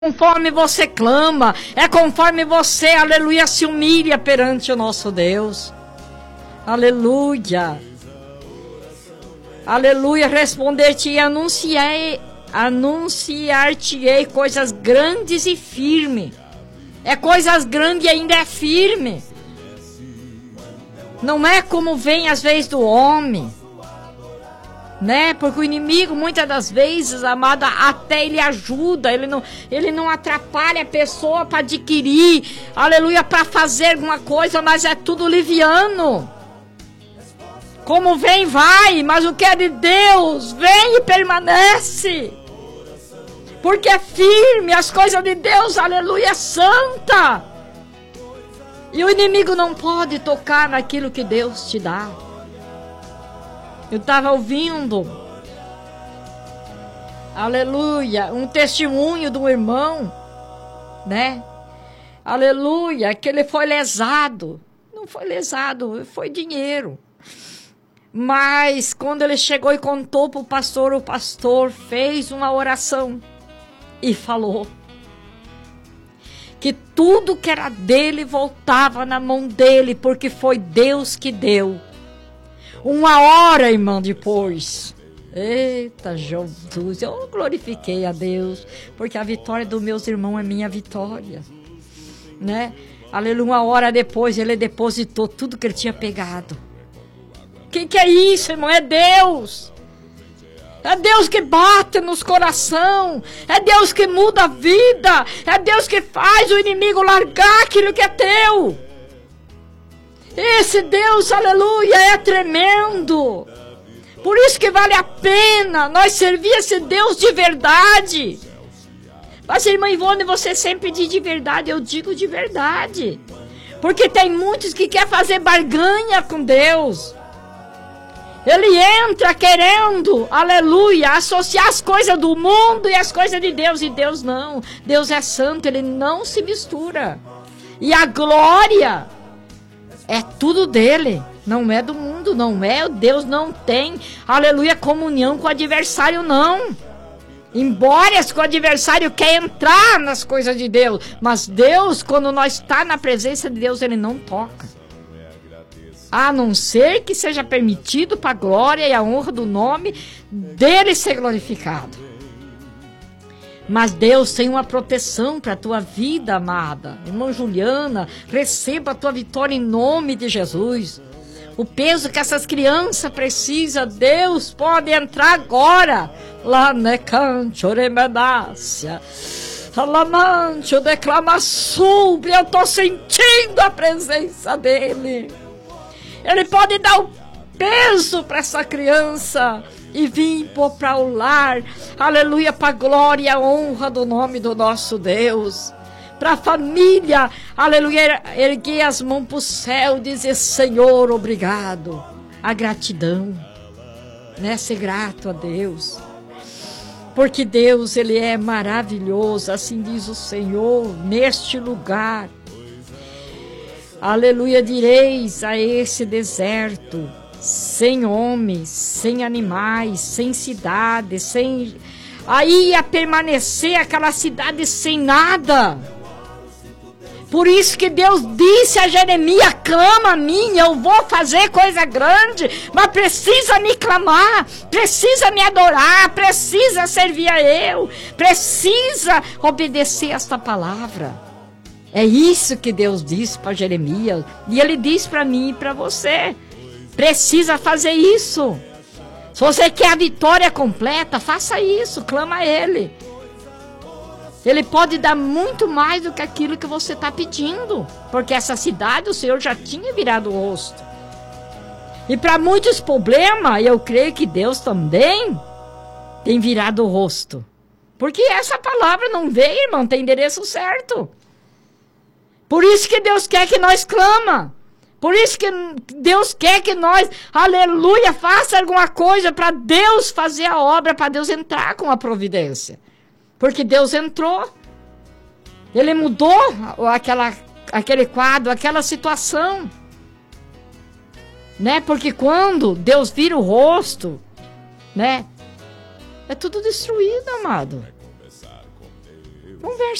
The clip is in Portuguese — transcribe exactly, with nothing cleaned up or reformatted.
conforme você clama, é conforme você, aleluia, se humilha perante o nosso Deus. Aleluia. Aleluia, responder-te e anunciei, anunciar-te-ei coisas grandes e firmes. É coisas grandes e ainda é firme. Não é como vem às vezes do homem, né? Porque o inimigo, muitas das vezes, amada, até ele ajuda, ele não, ele não atrapalha a pessoa para adquirir, aleluia, para fazer alguma coisa, mas é tudo liviano. Como vem, vai, mas o que é de Deus, vem e permanece. Porque é firme, as coisas de Deus, aleluia, é santa. E o inimigo não pode tocar naquilo que Deus te dá. Eu estava ouvindo, aleluia, um testemunho de um irmão, né? Aleluia, que ele foi lesado. Não foi lesado, foi dinheiro. Mas quando ele chegou e contou para o pastor, o pastor fez uma oração e falou que tudo que era dele voltava na mão dele, porque foi Deus que deu. Uma hora, irmão, depois, eita Jesus, eu glorifiquei a Deus, porque a vitória dos meus irmãos é minha vitória, né? Aleluia, uma hora depois ele depositou tudo que ele tinha pegado. Quem que é isso, irmão? É Deus. É Deus que bate nos corações. É Deus que muda a vida. É Deus que faz o inimigo largar aquilo que é teu. Esse Deus, aleluia, é tremendo. Por isso que vale a pena nós servir esse Deus de verdade. Mas, irmã Ivone, você sempre diz de verdade. Eu digo de verdade. Porque tem muitos que querem fazer barganha com Deus. Ele entra querendo, aleluia, associar as coisas do mundo e as coisas de Deus. E Deus não. Deus é santo, ele não se mistura. E a glória é tudo dele. Não é do mundo, não é. Deus não tem, aleluia, comunhão com o adversário, não. Embora o adversário quer entrar nas coisas de Deus. Mas Deus, quando nós está na presença de Deus, ele não toca. A não ser que seja permitido para a glória e a honra do nome dele ser glorificado. Mas Deus tem uma proteção para a tua vida, amada. Irmã Juliana, receba a tua vitória em nome de Jesus. O peso que essas crianças precisam, Deus pode entrar agora. Lá ne canto, remedácia. Alamante, eu declamo sobre, eu estou sentindo a presença dele. Ele pode dar o peso para essa criança e vir pôr para o lar, aleluia, para a glória e a honra do nome do nosso Deus. Para a família, aleluia, erguer as mãos para o céu e dizer: Senhor, obrigado. A gratidão, né? Ser grato a Deus. Porque Deus, ele é maravilhoso, assim diz o Senhor, neste lugar. Aleluia, direis a esse deserto, sem homens, sem animais, sem cidade, sem... Aí ia permanecer aquela cidade sem nada. Por isso que Deus disse a Jeremias: clama a mim, eu vou fazer coisa grande, mas precisa me clamar, precisa me adorar, precisa servir a eu, precisa obedecer esta palavra. É isso que Deus disse para Jeremias. E ele diz para mim e para você. Precisa fazer isso. Se você quer a vitória completa, faça isso. Clama a Ele. Ele pode dar muito mais do que aquilo que você está pedindo. Porque essa cidade o Senhor já tinha virado o rosto. E para muitos problemas, eu creio que Deus também tem virado o rosto. Porque essa palavra não veio, irmão, tem endereço certo. Por isso que Deus quer que nós clama. Por isso que Deus quer que nós, aleluia, faça alguma coisa para Deus fazer a obra, para Deus entrar com a providência. Porque Deus entrou. Ele mudou aquela, aquele quadro, aquela situação. Né? Porque quando Deus vira o rosto, né? É tudo destruído, amado. Conversa.